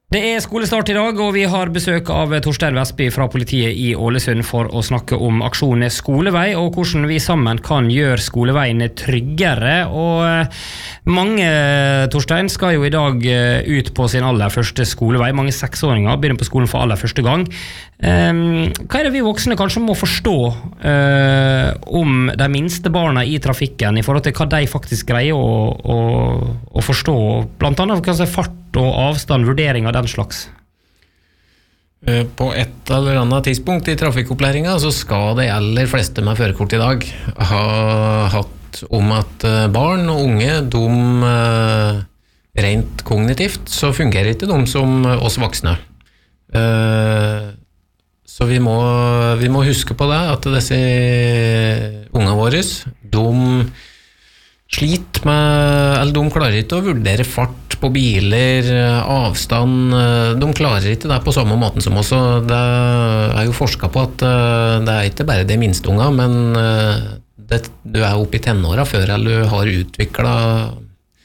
Det skolestart I dag, og vi har besøk av Torstein Vestby fra politiet I Ålesund for å snakke om aksjonen Skolevei, og hvordan vi sammen kan gjøre skoleveien tryggere. Og mange, Torstein, skal jo I dag ut på sin aller første skolevei. Mange 6-åringer begynner på skolen for aller første gang. Hva det vi voksne kanskje må forstå om de minste barna I trafikken, I forhold til hva de faktisk greier å forstå, blant annet hva fart og avstand, vurdering av den slags? På et eller annet tidspunkt I trafikkopplæringen så skal de aller fleste med førerkort I dag ha hatt om at barn og unge, rent kognitivt, så fungerer ikke de som oss voksne. Så vi må huske på det, at disse unge våre, de sliter med, eller de klarer ikke å vurdere fart på biler, avstand, de klarer ikke det på samme måten som oss, og det jo forsket på at det ikke bare de minste unge, men du oppe I tenåra før eller du har utviklet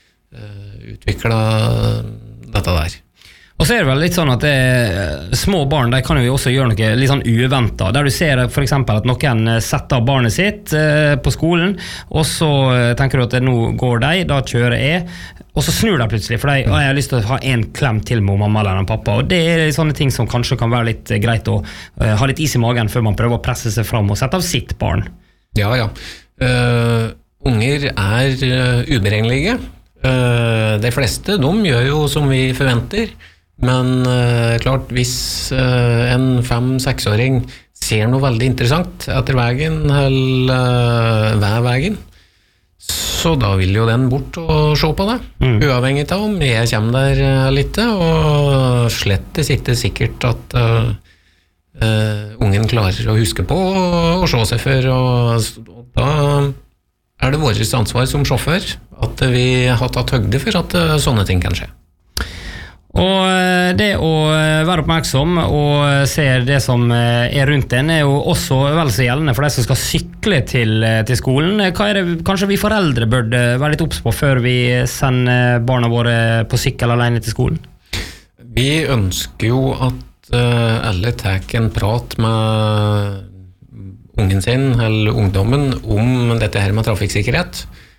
dette der. Og så det vel litt sånn at små barn, de kan jo også gjøre noe litt sånn uventet, der du ser for eksempel at noen setter av barnet sitt på skolen, og så tenker du at nå går de, da kjører jeg, og så snur de plutselig, for jeg har lyst til å ha en klem til med mamma eller en pappa, og det sånne ting som kanskje kan være litt greit å ha litt is I magen før man prøver å presse seg fram og sette av sitt barn. Ja. Unger uberegnelige. De fleste, de gjør jo som vi forventer, men klart, hvis en 5-6-åring ser noe veldig interessant etter veien eller ved veien, så da vil jo den bort og se på det, uavhengig av om jeg kommer der litt, og slett ikke sikkert at ungen klarer å huske på og se seg for, og da det vårt ansvar som sjåfør at vi har tatt høgde for at sånne ting kan skje. Og det å være oppmerksom og se det som rundt en jo også vel så gjeldende for de som skal sykle til skolen. Hva det kanskje vi foreldre burde være litt obs på før vi sender barna våre på sykkel alene til skolen? Vi ønsker jo at alle tar en prat med ungen sin eller ungdommen om dette her med trafikksikkerhet.